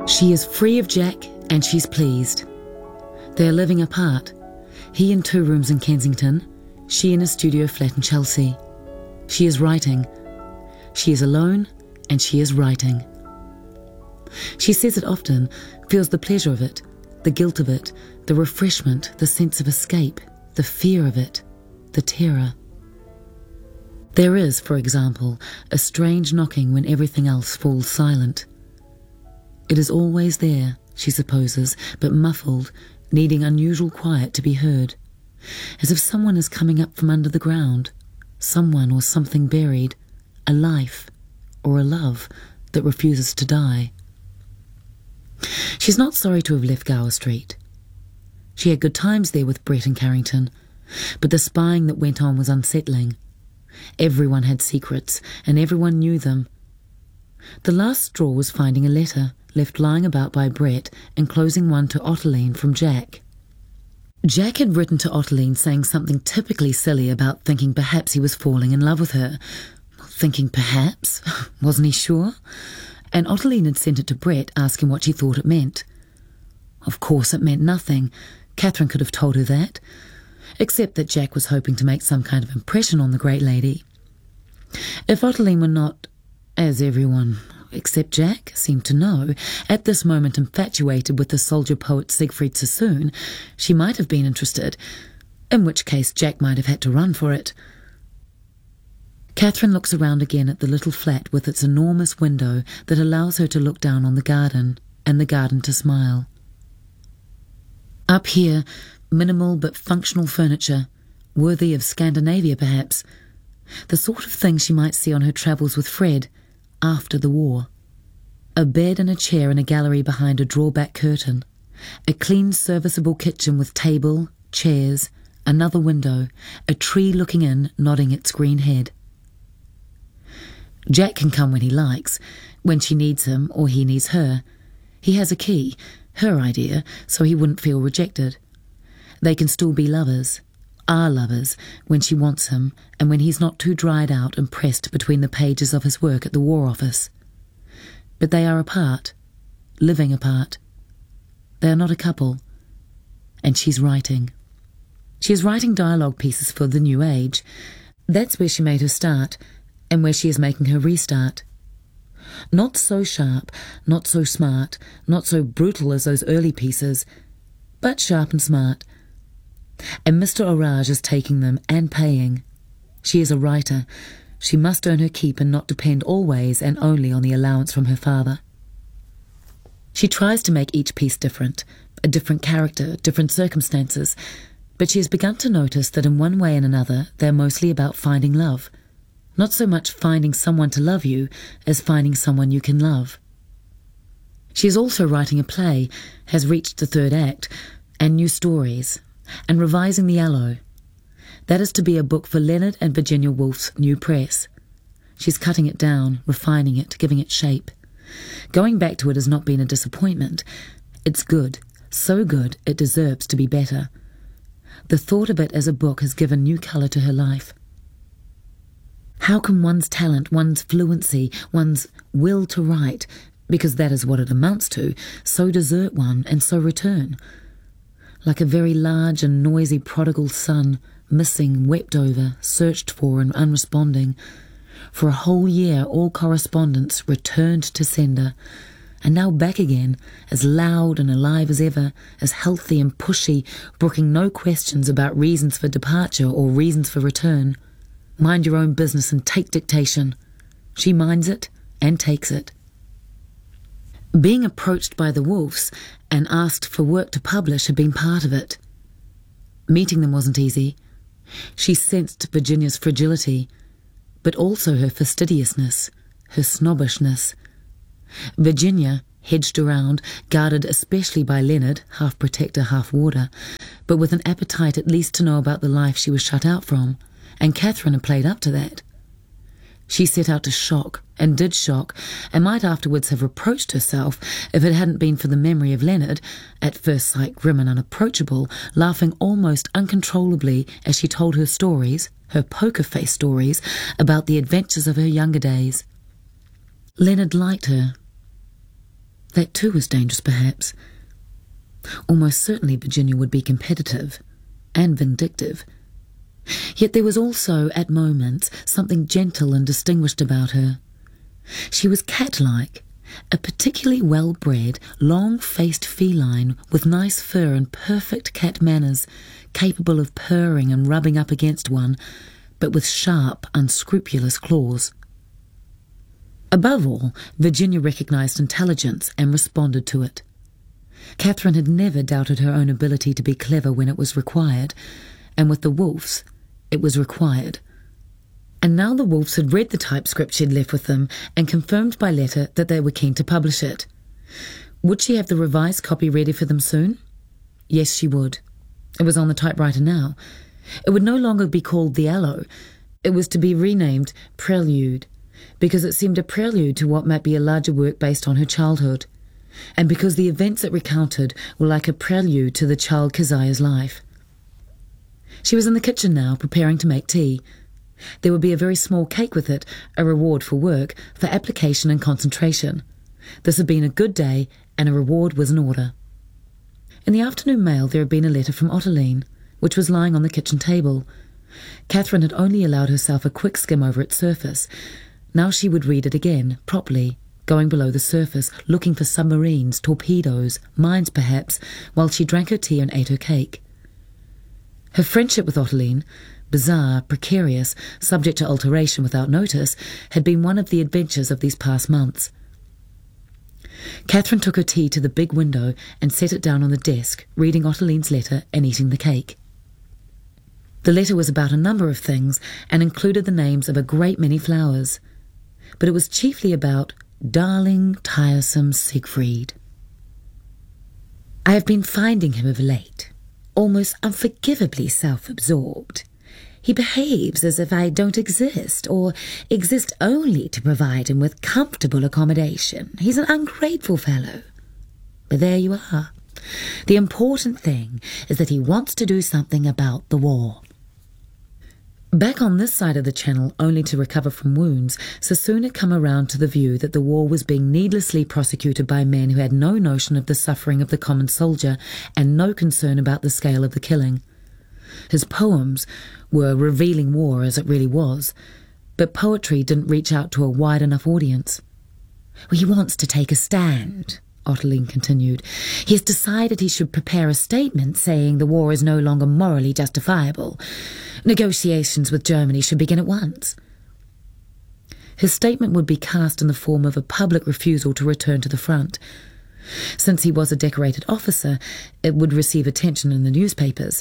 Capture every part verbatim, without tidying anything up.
She is free of Jack and she's pleased. They are living apart. He in two rooms in Kensington, she in a studio flat in Chelsea. She is writing. She is alone and she is writing. She says it often, feels the pleasure of it, the guilt of it, the refreshment, the sense of escape, the fear of it, the terror. There is, for example, a strange knocking when everything else falls silent. It is always there, she supposes, but muffled, needing unusual quiet to be heard, as if someone is coming up from under the ground, someone or something buried, a life or a love that refuses to die. She's not sorry to have left Gower Street. She had good times there with Brett and Carrington, but the spying that went on was unsettling. Everyone had secrets, and everyone knew them. The last straw was finding a letter left lying about by Brett, enclosing one to Ottoline from Jack. Jack had written to Ottoline saying something typically silly about thinking perhaps he was falling in love with her. Thinking perhaps? Wasn't he sure? And Ottoline had sent it to Brett asking what she thought it meant. Of course it meant nothing. Catherine could have told her that. Except that Jack was hoping to make some kind of impression on the great lady. If Ottoline were not, as everyone except Jack seemed to know, at this moment infatuated with the soldier poet Siegfried Sassoon, she might have been interested, in which case Jack might have had to run for it. Catherine looks around again at the little flat with its enormous window that allows her to look down on the garden, and the garden to smile. Up here, minimal but functional furniture, worthy of Scandinavia perhaps, the sort of thing she might see on her travels with Fred, after the war. A bed and a chair in a gallery behind a drawback curtain, a clean serviceable kitchen with table, chairs, another window, a tree looking in, nodding its green head. Jack can come when he likes, when she needs him or he needs her. He has a key, her idea, so he wouldn't feel rejected. They can still be lovers, are lovers, when she wants him and when he's not too dried out and pressed between the pages of his work at the War Office. But they are apart, living apart. They are not a couple. And she's writing. She is writing dialogue pieces for the New Age. That's where she made her start, and where she is making her restart. Not so sharp, not so smart, not so brutal as those early pieces, but sharp and smart. And Mister Orage is taking them and paying. She is a writer. She must earn her keep and not depend always and only on the allowance from her father. She tries to make each piece different, a different character, different circumstances, but she has begun to notice that in one way and another they're mostly about finding love. Not so much finding someone to love you as finding someone you can love. She is also writing a play, has reached the third act, and new stories, and revising the Aloe. That is to be a book for Leonard and Virginia Woolf's new press. She's cutting it down, refining it, giving it shape. Going back to it has not been a disappointment. It's good, so good it deserves to be better. The thought of it as a book has given new colour to her life. How can one's talent, one's fluency, one's will to write, because that is what it amounts to, so desert one and so return? Like a very large and noisy prodigal son, missing, wept over, searched for and unresponding. For a whole year all correspondence returned to sender, and now back again, as loud and alive as ever, as healthy and pushy, brooking no questions about reasons for departure or reasons for return. Mind your own business and take dictation. She minds it and takes it. Being approached by the Woolfs and asked for work to publish had been part of it. Meeting them wasn't easy. She sensed Virginia's fragility, but also her fastidiousness, her snobbishness. Virginia, hedged around, guarded especially by Leonard, half protector, half warder, but with an appetite at least to know about the life she was shut out from, and Catherine had played up to that. She set out to shock, and did shock, and might afterwards have reproached herself if it hadn't been for the memory of Leonard, at first sight grim and unapproachable, laughing almost uncontrollably as she told her stories, her poker-face stories, about the adventures of her younger days. Leonard liked her. That too was dangerous, perhaps. Almost certainly Virginia would be competitive and vindictive. Yet there was also, at moments, something gentle and distinguished about her. She was cat-like, a particularly well-bred, long-faced feline with nice fur and perfect cat manners, capable of purring and rubbing up against one, but with sharp, unscrupulous claws. Above all, Virginia recognised intelligence and responded to it. Catherine had never doubted her own ability to be clever when it was required, and with the Woolfs, it was required. And now the Woolfs had read the typescript she'd left with them and confirmed by letter that they were keen to publish it. Would she have the revised copy ready for them soon? Yes, she would. It was on the typewriter now. It would no longer be called The Aloe. It was to be renamed Prelude, because it seemed a prelude to what might be a larger work based on her childhood, and because the events it recounted were like a prelude to the child Keziah's life. She was in the kitchen now, preparing to make tea. There would be a very small cake with it, a reward for work, for application and concentration. This had been a good day, and a reward was in order. In the afternoon mail there had been a letter from Ottoline, which was lying on the kitchen table. Catherine had only allowed herself a quick skim over its surface. Now she would read it again, properly, going below the surface, looking for submarines, torpedoes, mines perhaps, while she drank her tea and ate her cake. Her friendship with Ottoline, bizarre, precarious, subject to alteration without notice, had been one of the adventures of these past months. Catherine took her tea to the big window and set it down on the desk, reading Ottoline's letter and eating the cake. The letter was about a number of things and included the names of a great many flowers, but it was chiefly about darling, tiresome Siegfried. I have been finding him of late almost unforgivably self-absorbed. He behaves as if I don't exist, or exist only to provide him with comfortable accommodation. He's an ungrateful fellow. But there you are. The important thing is that he wants to do something about the war. Back on this side of the channel, only to recover from wounds, Sassoon had come around to the view that the war was being needlessly prosecuted by men who had no notion of the suffering of the common soldier and no concern about the scale of the killing. His poems were revealing war as it really was, but poetry didn't reach out to a wide enough audience. Well, he wants to take a stand, Ottoline continued. He has decided he should prepare a statement saying the war is no longer morally justifiable. Negotiations with Germany should begin at once. His statement would be cast in the form of a public refusal to return to the front. Since he was a decorated officer, it would receive attention in the newspapers.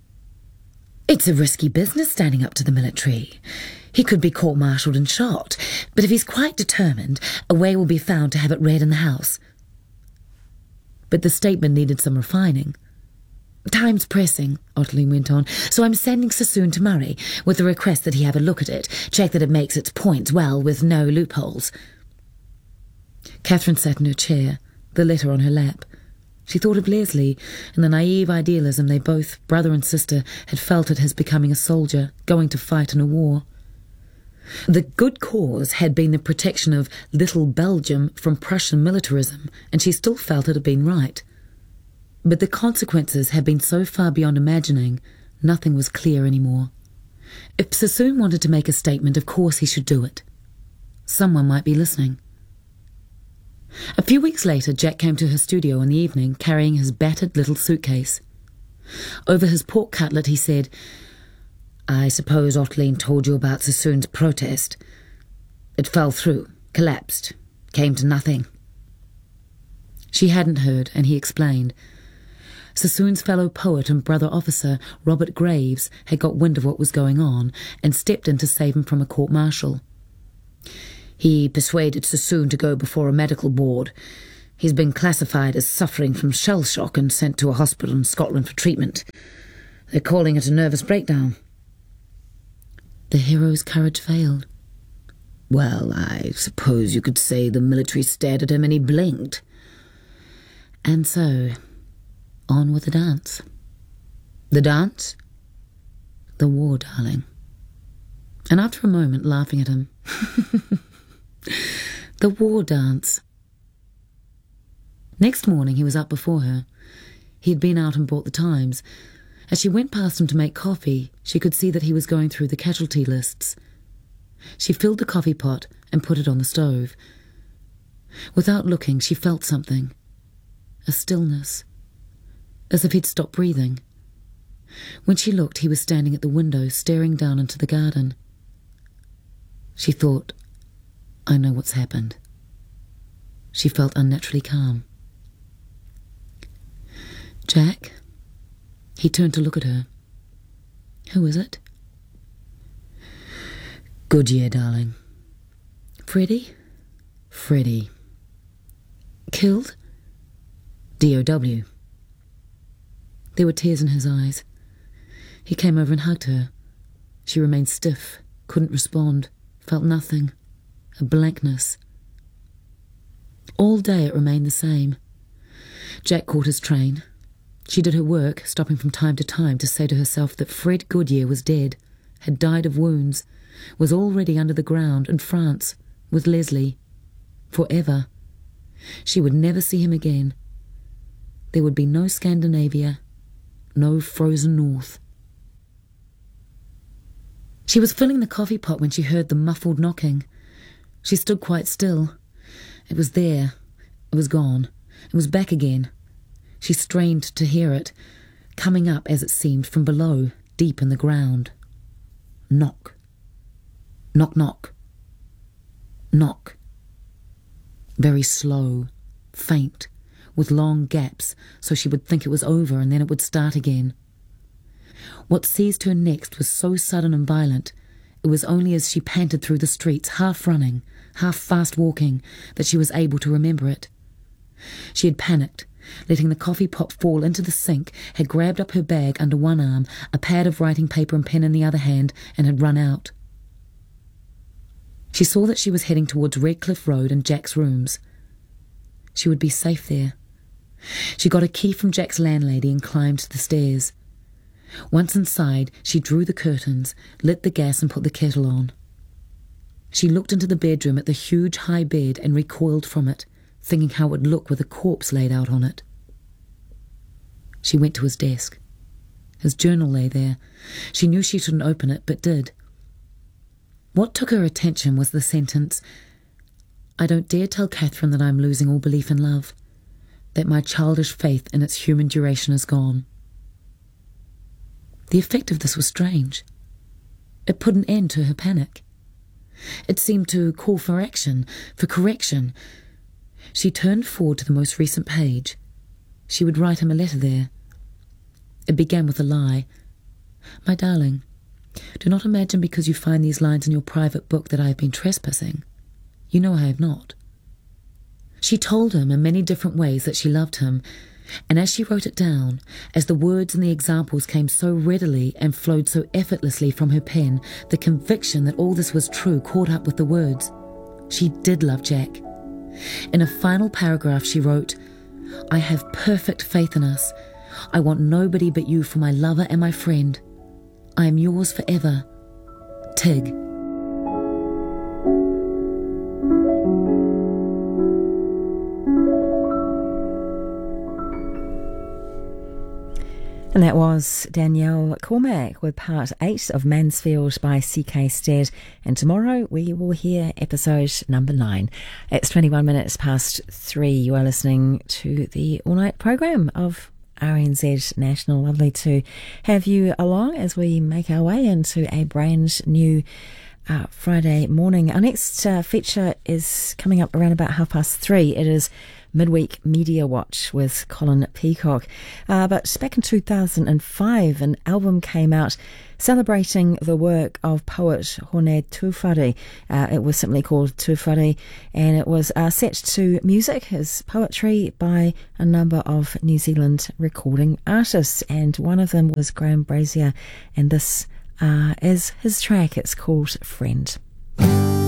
It's a risky business standing up to the military. He could be court-martialed and shot, but if he's quite determined, a way will be found to have it read in the House. But the statement needed some refining. Time's pressing, Ottoline went on, so I'm sending Sassoon to Murray with the request that he have a look at it, check that it makes its points well with no loopholes. Catherine sat in her chair, the letter on her lap. She thought of Leslie and the naive idealism they both, brother and sister, had felt at his becoming a soldier, going to fight in a war. The good cause had been the protection of little Belgium from Prussian militarism, and she still felt it had been right. But the consequences had been so far beyond imagining, nothing was clear anymore. If Sassoon wanted to make a statement, of course he should do it. Someone might be listening. A few weeks later, Jack came to her studio in the evening, carrying his battered little suitcase. Over his pork cutlet he said, I suppose Ottoline told you about Sassoon's protest. It fell through, collapsed, came to nothing. She hadn't heard, and he explained. Sassoon's fellow poet and brother officer, Robert Graves, had got wind of what was going on and stepped in to save him from a court-martial. He persuaded Sassoon to go before a medical board. He's been classified as suffering from shell shock and sent to a hospital in Scotland for treatment. They're calling it a nervous breakdown. The hero's courage failed. Well, I suppose you could say the military stared at him and he blinked. And so, on with the dance. The dance? The war, darling. And after a moment, laughing at him, the war dance. Next morning he was up before her. He had been out and bought the Times. As she went past him to make coffee, she could see that he was going through the casualty lists. She filled the coffee pot and put it on the stove. Without looking, she felt something. A stillness. As if he'd stopped breathing. When she looked, he was standing at the window, staring down into the garden. She thought, I know what's happened. She felt unnaturally calm. Jack? He turned to look at her. Who is it? Goodyear, darling. Freddie? Freddie. Killed? D O W. There were tears in his eyes. He came over and hugged her. She remained stiff, couldn't respond, felt nothing. A blankness. All day it remained the same. Jack caught his train. She did her work, stopping from time to time to say to herself that Fred Goodyear was dead, had died of wounds, was already under the ground in France, with Leslie. Forever. She would never see him again. There would be no Scandinavia, no frozen north. She was filling the coffee pot when she heard the muffled knocking. She stood quite still. It was there. It was gone. It was back again. She strained to hear it, coming up, as it seemed, from below, deep in the ground. Knock. Knock, knock. Knock. Very slow, faint, with long gaps, so she would think it was over and then it would start again. What seized her next was so sudden and violent, it was only as she panted through the streets, half running, half fast walking, that she was able to remember it. She had panicked, letting the coffee pot fall into the sink, had grabbed up her bag under one arm, a pad of writing paper and pen in the other hand, and had run out. She saw that she was heading towards Redcliffe Road and Jack's rooms. She would be safe there. She got a key from Jack's landlady and climbed the stairs. Once inside, she drew the curtains, lit the gas and put the kettle on. She looked into the bedroom at the huge high bed and recoiled from it, thinking how it would look with a corpse laid out on it. She went to his desk. His journal lay there. She knew she shouldn't open it, but did. What took her attention was the sentence, I don't dare tell Catherine that I am losing all belief in love, that my childish faith in its human duration is gone. The effect of this was strange. It put an end to her panic. It seemed to call for action, for correction. She turned forward to the most recent page. She would write him a letter there. It began with a lie. My darling, do not imagine because you find these lines in your private book that I have been trespassing. You know I have not. She told him in many different ways that she loved him, and as she wrote it down, as the words and the examples came so readily and flowed so effortlessly from her pen, the conviction that all this was true caught up with the words. She did love Jack. In a final paragraph she wrote, I have perfect faith in us. I want nobody but you for my lover and my friend. I am yours forever. Tig. And that was Danielle Cormack with part eight of Mansfield by C K Stead. And tomorrow we will hear episode number nine. It's twenty-one minutes past three. You are listening to the all-night program of R N Z National. Lovely to have you along as we make our way into a brand new uh, Friday morning. Our next uh, feature is coming up around about half past three. It is Midweek Media Watch with Colin Peacock. Uh, but back in two thousand five, an album came out celebrating the work of poet Hone Tuwhare. Uh, it was simply called Tuwhare, and it was uh, set to music, his poetry, by a number of New Zealand recording artists, and one of them was Graham Brazier, and this uh, is his track. It's called Friend.